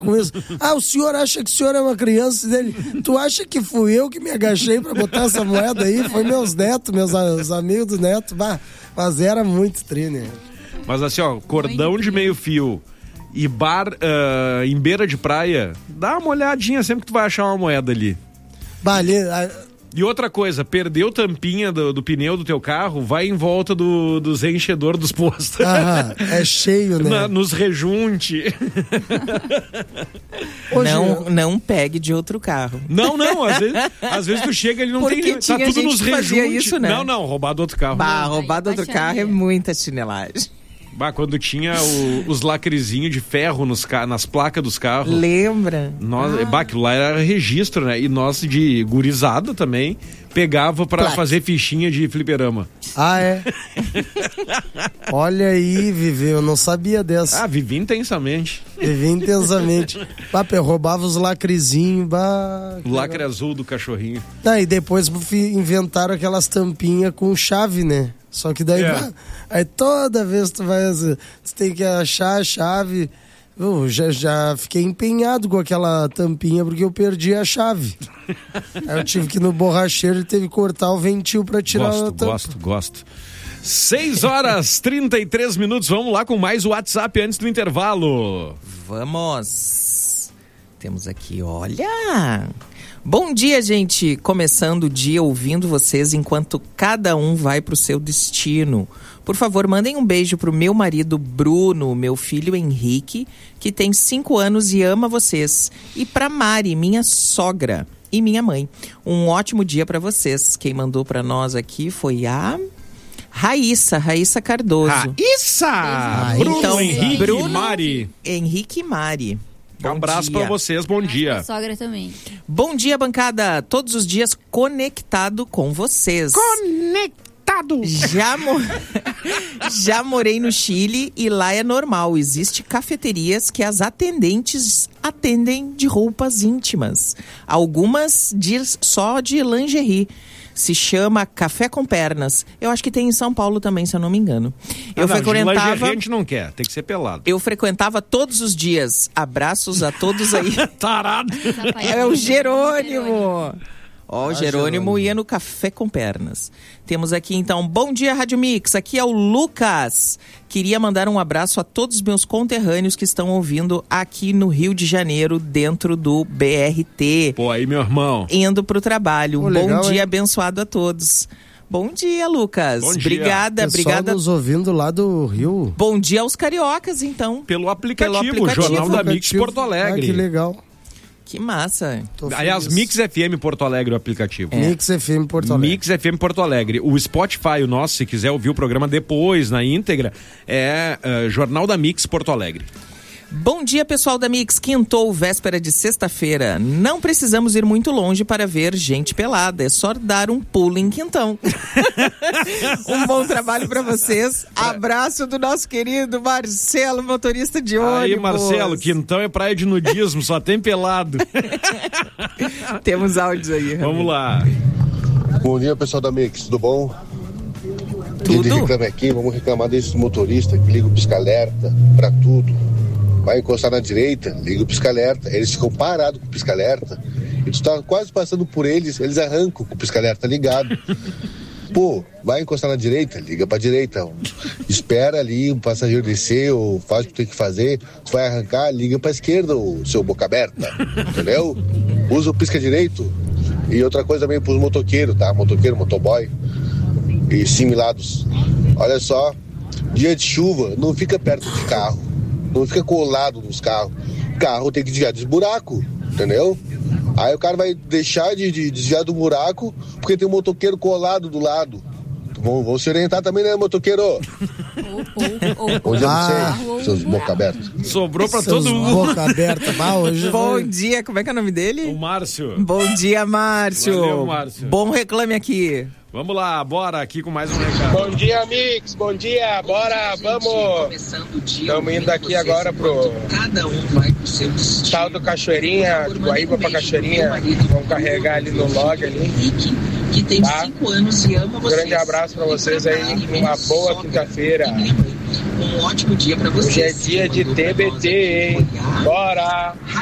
com isso. O senhor acha que o senhor é uma criança dele? Tu acha que fui eu que me agachei pra botar essa moeda aí? Foi meus netos, os amigos do neto. Mas era muito trine. Mas assim, cordão de meio fio e bar em beira de praia, dá uma olhadinha sempre que tu vai achar uma moeda ali. E outra coisa, perdeu tampinha do pneu do teu carro, vai em volta dos enchedores dos postos. É cheio, né? Nos rejunte. Não pegue de outro carro. Não, às vezes tu chega e não porque tem... Tá tudo nos rejunte. Isso, né? Não, roubar do outro carro. Roubar do outro carro é muita chinelagem. Quando tinha os lacrezinhos de ferro nas placas dos carros. Lembra? Aquilo lá era registro, né? E nós de gurizada também pegava pra fazer fichinha de fliperama. É? Olha aí, Vivi, eu não sabia dessa. Vivi intensamente. Roubava os lacrezinhos. O lacre azul do cachorrinho. E depois inventaram aquelas tampinhas com chave, né? Só que daí, aí toda vez tu tem que achar a chave. Eu já fiquei empenhado com aquela tampinha porque eu perdi a chave. Aí eu tive que ir no borracheiro e teve que cortar o ventil pra tirar a tampa. Gosto. 6h33. Vamos lá com mais WhatsApp antes do intervalo. Vamos. Temos aqui, olha... Bom dia, gente! Começando o dia ouvindo vocês enquanto cada um vai pro seu destino. Por favor, mandem um beijo pro meu marido Bruno, meu filho Henrique, que tem 5 anos e ama vocês. E pra Mari, minha sogra e minha mãe. Um ótimo dia pra vocês. Quem mandou pra nós aqui foi a... Raíssa Cardoso. Bruno, Henrique e Mari. Henrique e Mari. Um abraço pra vocês, bom dia. A sogra também. Bom dia, bancada. Todos os dias conectado com vocês. Conectado! Já morei no Chile e lá é normal. Existe cafeterias que as atendentes atendem de roupas íntimas. Algumas só de lingerie. Se chama Café com Pernas. Eu acho que tem em São Paulo também, se eu não me engano. A gente não quer, tem que ser pelado. Eu frequentava todos os dias. Abraços a todos aí. Tarado. É o Jerônimo. O Jerônimo ia no Café com Pernas. Temos aqui então, bom dia Rádio Mix, aqui é o Lucas. Queria mandar um abraço a todos os meus conterrâneos que estão ouvindo aqui no Rio de Janeiro, dentro do BRT. Aí, meu irmão. Indo pro trabalho. Legal, bom dia, hein? Abençoado a todos. Bom dia, Lucas. Bom dia. Obrigada. Nos ouvindo lá do Rio. Bom dia aos cariocas, então. Pelo aplicativo. Jornal da Mix Porto Alegre. Que legal. Que massa. Aliás, Mix FM Porto Alegre, o aplicativo. Mix FM Porto Alegre. Mix FM Porto Alegre. O Spotify, o nosso, se quiser ouvir o programa depois, na íntegra, é Jornal da Mix Porto Alegre. Bom dia, pessoal da Mix. Quintou, véspera de sexta-feira. Não precisamos ir muito longe para ver gente pelada. É só dar um pulo em Quintão. Um bom trabalho para vocês. Abraço do nosso querido Marcelo, motorista de ônibus. Aí, Marcelo, Quintão é praia de nudismo, só tem pelado. Temos áudios aí. Vamos lá. Bom dia, pessoal da Mix, tudo bom? Tudo? Gente reclama aqui, vamos reclamar desses motoristas que ligam o pisca-alerta pra tudo. Vai encostar na direita, liga o pisca-alerta. Eles ficam parados com o pisca-alerta. E tu tá quase passando por eles arrancam com o pisca-alerta ligado. Pô, vai encostar na direita, liga pra direita. Espera ali o passageiro descer ou faz o que tem que fazer. Tu vai arrancar, liga pra esquerda, o seu boca aberta. Entendeu? Usa o pisca direito. E outra coisa também pros motoqueiros, tá? Motoqueiro, motoboy e similados. Olha só, dia de chuva, não fica perto de carro. Não fica colado nos carros. O carro tem que desviar dos buracos, entendeu? Aí o cara vai deixar de desviar do buraco porque tem um motoqueiro colado do lado. Vão se orientar também, né, motoqueiro? Onde eu não sei, seus boca aberta. Sobrou pra todo mundo. Boca aberta. Bom dia, como é que é o nome dele? O Márcio. Bom dia, Márcio. Valeu, Márcio. Bom reclame aqui. Vamos lá, bora aqui com mais um recado. Bom dia, Mix, bom dia, bora, vamos. Estamos indo aqui agora pro tal do Cachoeirinha, de Guaíba pra Cachoeirinha. Vamos carregar ali no log ali. Que tem 5 anos e ama vocês. Grande abraço pra vocês aí, uma boa quinta-feira. Um ótimo dia pra vocês. Hoje é dia de TBT, hein? Bora!